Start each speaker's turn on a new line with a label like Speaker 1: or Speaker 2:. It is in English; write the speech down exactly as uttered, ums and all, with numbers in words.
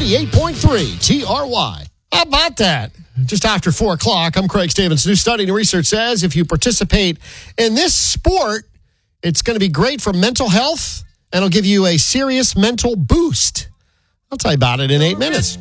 Speaker 1: ninety-eight point three T R Y. How about that? Just after four o'clock, I'm Craig Stevens. New study and research says if you participate in this sport, it's going to be great for mental health and it'll give you a serious mental boost. I'll tell you about it in eight minutes.